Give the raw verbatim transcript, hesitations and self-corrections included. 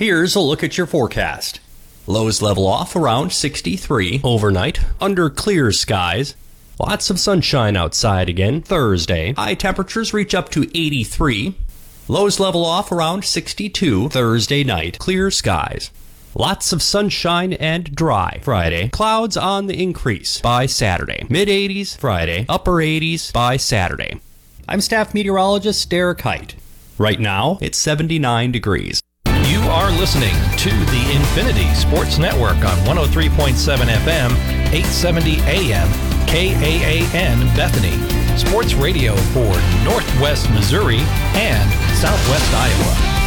Here's a look at your forecast. Lows level off around sixty-three overnight, under clear skies. Lots of sunshine outside again Thursday. High temperatures reach up to eighty-three. Lows level off around sixty-two Thursday night, clear skies. Lots of sunshine and dry Friday. Clouds on the increase by Saturday. mid eighties Friday, upper eighties by Saturday. I'm staff meteorologist Derek Height. Right now, it's seventy-nine degrees. You are listening to the Infinity Sports Network on one oh three point seven F M, eight seventy A M, K A A N Bethany. Sports radio for Northwest Missouri and Southwest Iowa.